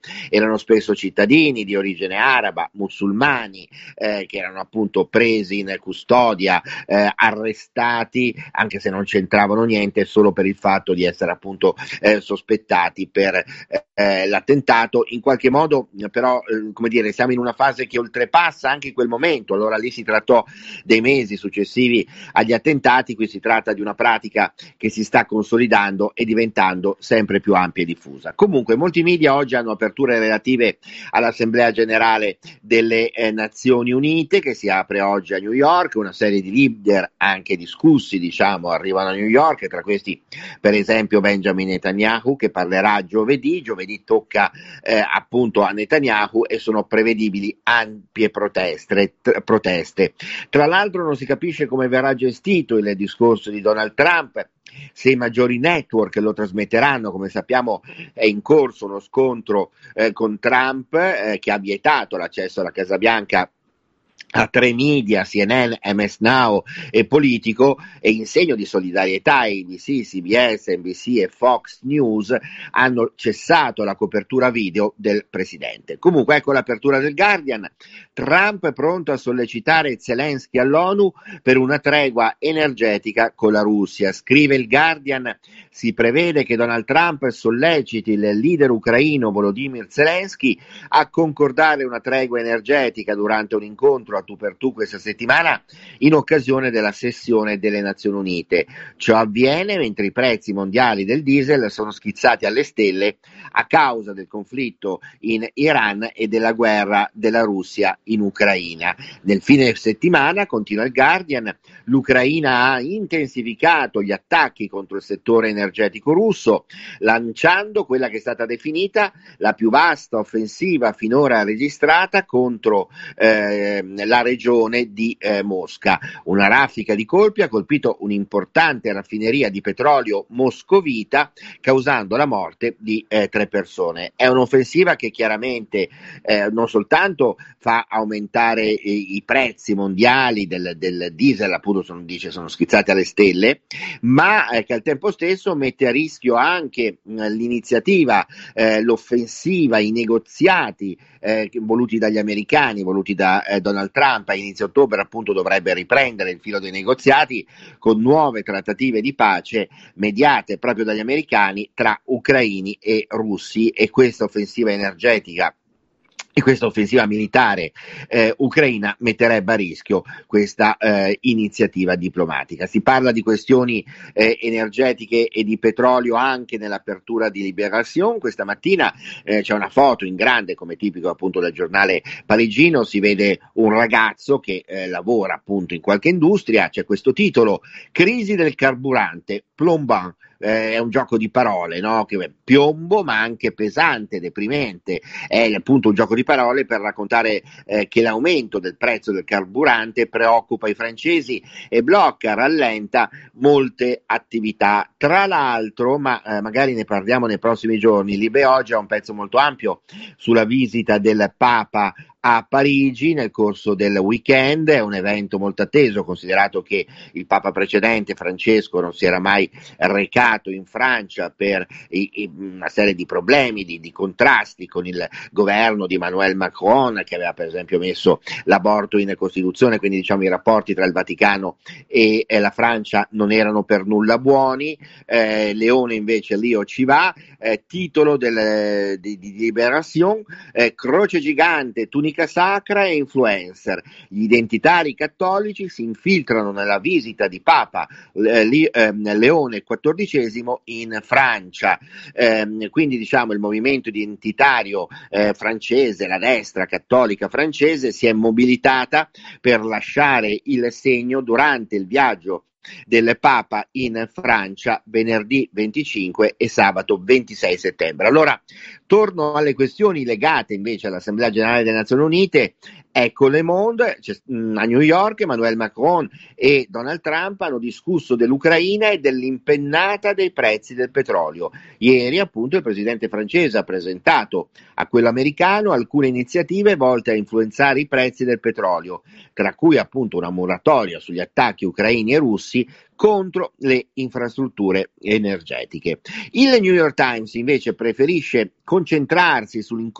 erano spesso cittadini di origine araba, musulmani, che erano appunto presi in custodia, arrestati, anche se non c'entravano niente, solo per il fatto di essere appunto sospettati per l'attentato. In qualche modo però come dire, siamo in una fase che oltrepassa anche in quel momento. Allora lì si trattò dei mesi successivi agli attentati, qui si tratta di una pratica che si sta consolidando e diventando sempre più ampia e diffusa. Comunque molti media oggi hanno aperture relative all'Assemblea Generale delle Nazioni Unite, che si apre oggi a New York. Una serie di leader anche discussi, diciamo, arrivano a New York, e tra questi per esempio Benjamin Netanyahu, che parlerà giovedì tocca appunto a Netanyahu, e sono prevedibili ampie proteste. Tra l'altro non si capisce come verrà gestito il discorso di Donald Trump, se i maggiori network lo trasmetteranno. Come sappiamo è in corso uno scontro con Trump, che ha vietato l'accesso alla Casa Bianca a 3 media, CNN, MS Now e Politico, e in segno di solidarietà ABC, CBS, NBC e Fox News hanno cessato la copertura video del presidente. Comunque ecco l'apertura del Guardian. Trump è pronto a sollecitare Zelensky all'ONU per una tregua energetica con la Russia. Scrive il Guardian: si prevede che Donald Trump solleciti il leader ucraino Volodymyr Zelensky a concordare una tregua energetica durante un incontro a tu per tu questa settimana, in occasione della sessione delle Nazioni Unite. Ciò avviene mentre i prezzi mondiali del diesel sono schizzati alle stelle a causa del conflitto in Iran e della guerra della Russia in Ucraina. Nel fine settimana, continua il Guardian, l'Ucraina ha intensificato gli attacchi contro il settore energetico russo, lanciando quella che è stata definita la più vasta offensiva finora registrata contro la regione di Mosca. Una raffica di colpi ha colpito un'importante raffineria di petrolio moscovita, causando la morte di 3 persone. È un'offensiva che chiaramente non soltanto fa aumentare i prezzi mondiali del diesel, appunto sono schizzati alle stelle, ma che al tempo stesso mette a rischio anche l'iniziativa, l'offensiva, i negoziati voluti dagli americani, voluti da Donald Trump. A inizio ottobre appunto dovrebbe riprendere il filo dei negoziati con nuove trattative di pace mediate proprio dagli americani tra ucraini e russi, e questa offensiva energetica e questa offensiva militare ucraina metterebbe a rischio questa iniziativa diplomatica. Si parla di questioni energetiche e di petrolio anche nell'apertura di Libération. Questa mattina c'è una foto in grande, come tipico appunto del giornale parigino, si vede un ragazzo che lavora appunto in qualche industria. C'è questo titolo: crisi del carburante, plombant. È un gioco di parole, no? Che piombo, ma anche pesante, deprimente. È appunto un gioco di parole per raccontare che l'aumento del prezzo del carburante preoccupa i francesi e blocca, rallenta molte attività. Tra l'altro, ma magari ne parliamo nei prossimi giorni, Libé oggi ha un pezzo molto ampio sulla visita del Papa a Parigi nel corso del weekend. È un evento molto atteso, considerato che il Papa precedente, Francesco, non si era mai recato in Francia per una serie di problemi, di contrasti con il governo di Emmanuel Macron, che aveva per esempio messo l'aborto in Costituzione, quindi diciamo i rapporti tra il Vaticano e la Francia non erano per nulla buoni. Leone invece Leo ci va. Titolo di Libération: croce gigante, tunica sacra e influencer. Gli identitari cattolici si infiltrano nella visita di Papa Leone XIV in Francia. Quindi diciamo il movimento identitario francese, la destra cattolica francese, si è mobilitata per lasciare il segno durante il viaggio del Papa in Francia venerdì 25 e sabato 26 settembre. Allora, torno alle questioni legate invece all'Assemblea Generale delle Nazioni Unite. Ecco, Le Monde, a New York, Emmanuel Macron e Donald Trump hanno discusso dell'Ucraina e dell'impennata dei prezzi del petrolio. Ieri, appunto, il presidente francese ha presentato a quello americano alcune iniziative volte a influenzare i prezzi del petrolio, tra cui appunto una moratoria sugli attacchi ucraini e russi contro le infrastrutture energetiche. Il New York Times invece preferisce concentrarsi sull'incontro